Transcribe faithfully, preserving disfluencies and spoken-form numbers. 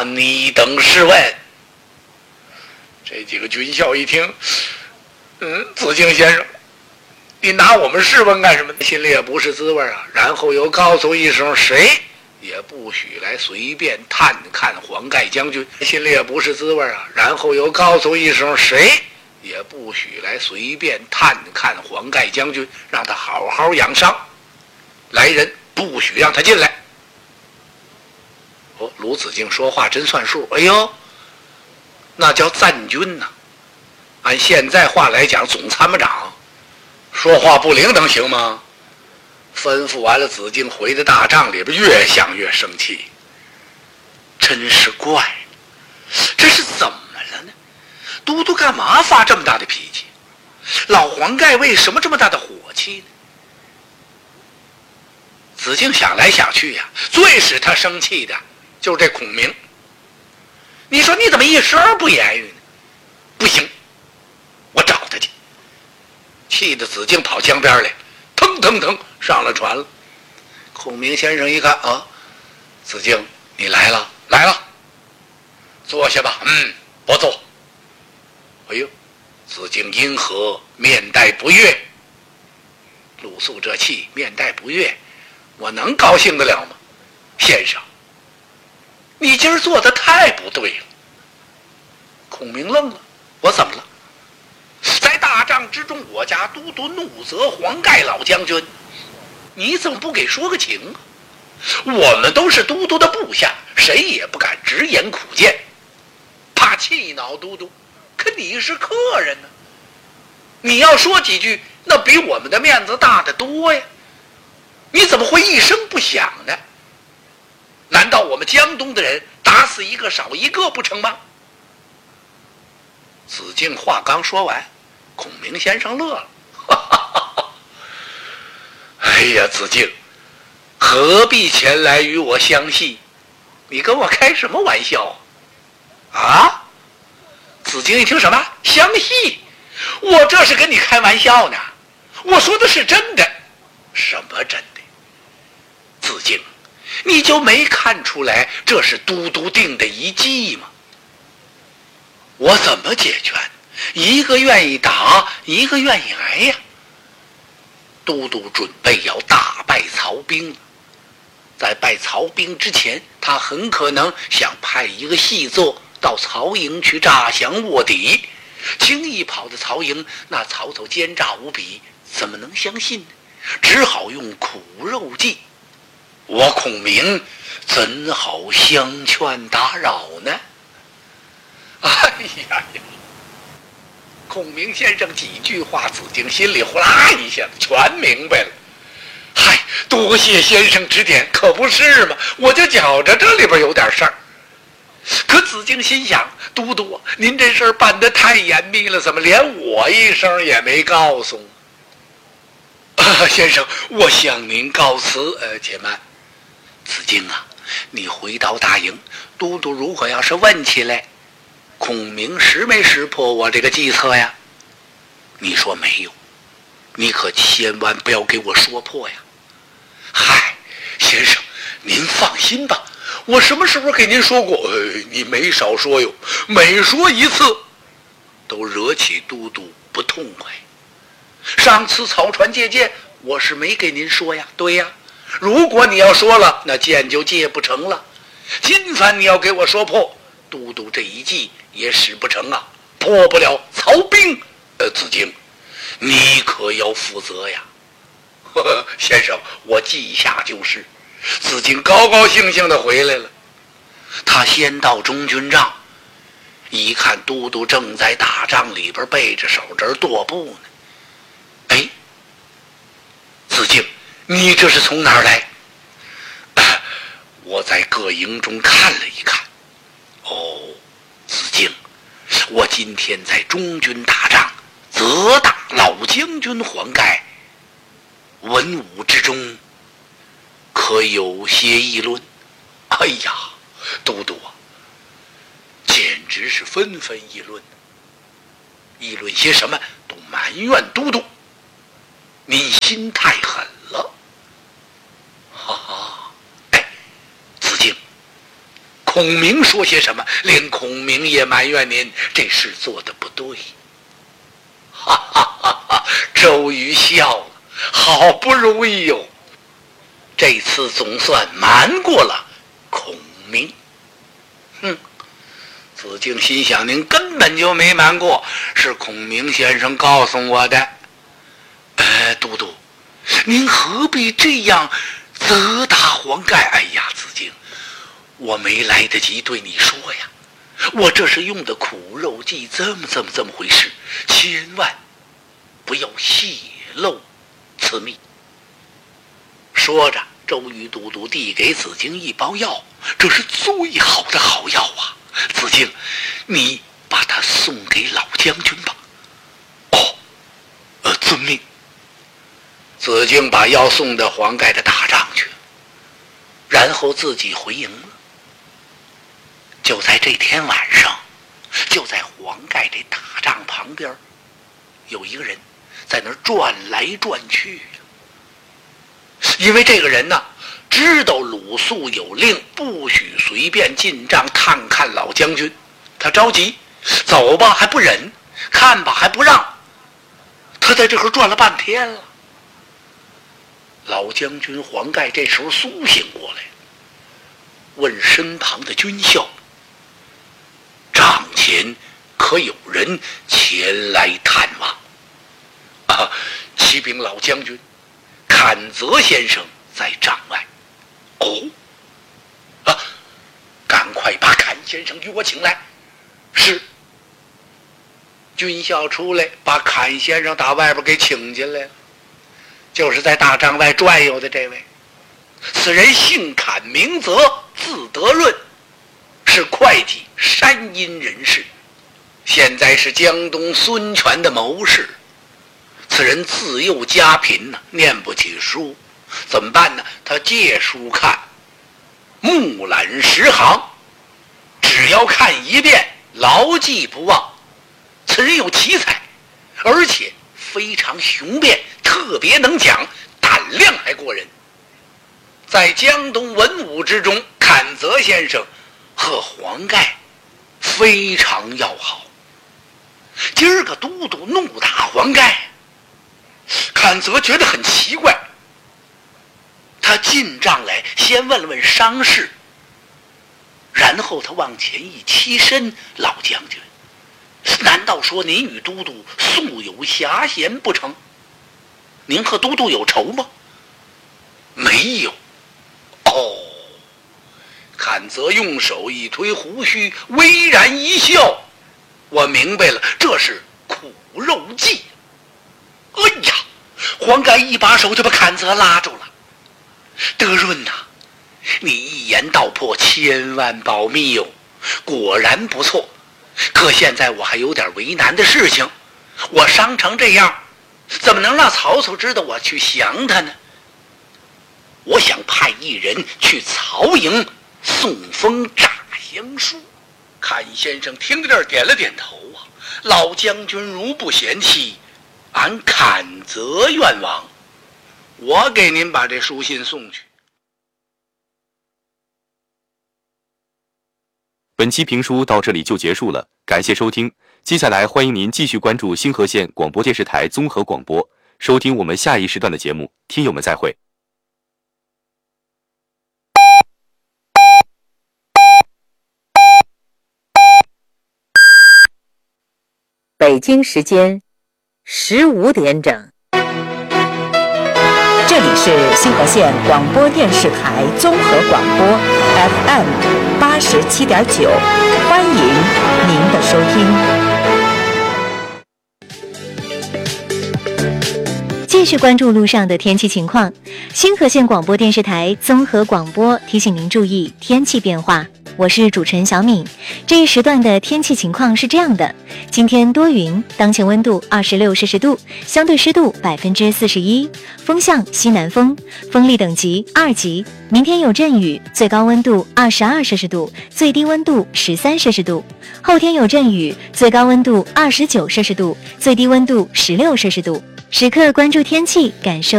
啊，你等试问。这几个军校一听，嗯，子敬先生，你拿我们试问干什么？心里也不是滋味啊。然后又告诉一声，谁也不许来随便探看黄盖将军，心里也不是滋味啊。然后又告诉一声，谁也不许来随便探看黄盖将军，让他好好养伤。来人不许让他进来。哦，鲁子敬说话真算数。哎呦，那叫赞军呐、啊！按现在话来讲，总参谋长说话不灵能行吗？吩咐完了，子敬回到大帐里边，越想越生气。真是怪，这是怎么了呢？都督干嘛发这么大的脾气？老黄盖为什么这么大的火气呢？子敬想来想去呀、啊，最使他生气的就是这孔明。你说你怎么一声不言语呢？不行，我找他去。气得子敬跑江边来，腾腾腾上了船了。孔明先生一看啊，子敬你来了，来了，坐下吧。嗯，不坐。哎呦，子敬因何面带不悦？鲁肃这气面带不悦，我能高兴得了吗？先生，你今儿做的太不对了。孔明愣了，我怎么了？在大帐之中，我家都督怒责黄盖老将军，你怎么不给说个情啊？我们都是都督的部下，谁也不敢直言苦谏，怕气恼都督。可你是客人呢，你要说几句，那比我们的面子大得多呀。你怎么会一声不响呢？难道我们江东的人打死一个少一个不成吗？子敬话刚说完，孔明先生乐了，哈哈哈哈，哎呀，子敬，何必前来与我相戏？你跟我开什么玩笑啊？啊？子敬一听什么相戏？我这是跟你开玩笑呢，我说的是真的。什么真的？子敬，你就没看出来这是都督定的一计吗？我怎么解决？一个愿意打，一个愿意挨呀。都督准备要大败曹兵，在败曹兵之前，他很可能想派一个细作到曹营去诈降卧底。轻易跑到曹营，那曹操奸诈无比，怎么能相信呢？只好用苦肉计。我孔明怎好相劝打扰呢？哎呀呀！孔明先生几句话，子敬心里呼啦一下子全明白了。嗨，多谢先生指点，可不是嘛，我就觉着这里边有点事儿。可子敬心想，都督您这事儿办得太严密了，怎么连我一声也没告诉我？啊，先生，我向您告辞。呃，且慢，子敬啊，你回到大营，都督如果要是问起来，孔明识没识破我这个计策呀？你说没有，你可千万不要给我说破呀。嗨，先生，您放心吧，我什么时候给您说过？呃，你没少说哟，每说一次都惹起都督不痛快。上次草船借箭，我是没给您说呀。对呀，如果你要说了，那箭就借不成了。今番你要给我说破，都督这一计也使不成啊，破不了曹兵。呃，子敬，你可要负责呀。呵呵，先生，我记下就是。子敬高高兴兴的回来了。他先到中军帐，一看都督正在大帐里边背着手这儿踱步呢。哎，子敬，你这是从哪儿来？啊，我在各营中看了一看。哦，子敬，我今天在中军大帐责打老将军黄盖，文武之中可有些议论？哎呀，都督啊，简直是纷纷议论。议论些什么？都埋怨都督，你心太狠了。哈哈，哎，子敬， 孔明说些什么，连孔明也埋怨您这事做得不对。哈哈哈哈！周瑜笑了，好不容易哟，这次总算瞒过了孔明。哼！子敬心想，您根本就没瞒过，是孔明先生告诉我的。呃，都督，您何必这样责打黄盖？哎呀，子敬，我没来得及对你说呀，我这是用的苦肉计，这么这么这么回事，千万不要泄露此秘。说着，周瑜都督递给子敬一包药，这是最好的好药啊！子敬，你把它送给老将军吧。哦，呃，遵命。子敬把药送到黄盖的大帐去，然后自己回营了。就在这天晚上，就在黄盖这大帐旁边，有一个人在那儿转来转去。因为这个人呢，知道鲁肃有令不许随便进帐探看老将军，他着急，走吧还不忍，看吧还不让，他在这儿转了半天了。老将军黄盖这时候苏醒过来，问身旁的军校：帐前可有人前来探望？啊，启禀老将军，阚泽先生在帐外。哦，啊，赶快把阚先生与我请来。是。军校出来，把阚先生打外边给请进来了，就是在大帐外转悠的这位。此人姓阚名泽，字德润，是会稽山阴人士，现在是江东孙权的谋士。此人自幼家贫呢，念不起书，怎么办呢？他借书看，目览十行，只要看一遍，牢记不忘。此人有奇才，而且非常雄辩，特别能讲，胆量还过人。在江东文武之中，阚泽先生和黄盖非常要好。今儿个都督怒打黄盖，阚泽觉得很奇怪，他进帐来，先问了问伤势，然后他往前一欺身：“老将军，难道说您与都督素有侠嫌不成？您和都督有仇吗？”“没有。”“哦。”阚泽用手一推胡须，微然一笑：“我明白了，这是苦肉计。”哎呀！黄盖一把手就把阚泽拉住了。“德润呐、啊，你一言道破，千万保密哟。果然不错，可现在我还有点为难的事情。我伤成这样，怎么能让曹操知道我去降他呢？我想派一人去曹营送封诈降书。”阚先生听到这儿点了点头啊，“老将军如不嫌弃，俺阚泽愿往，我给您把这书信送去。” 本期评书到这里就结束了，感谢收听。接下来欢迎您继续关注星河县广播电视台综合广播，收听我们下一时段的节目。听友们再会。 北京时间十五点整，这里是星河县广播电视台综合广播 F M 八十七点九，欢迎您的收听。 继续关注路上的天气情况，星河县广播电视台综合广播提醒您注意天气变化。我是主持人小敏，这一时段的天气情况是这样的：今天多云，当前温度二十六摄氏度，相对湿度百分之四十一，风向西南风，风力等级二级。明天有阵雨，最高温度二十二摄氏度，最低温度十三摄氏度。后天有阵雨，最高温度二十九摄氏度，最低温度十六摄氏度。时刻关注天气，感受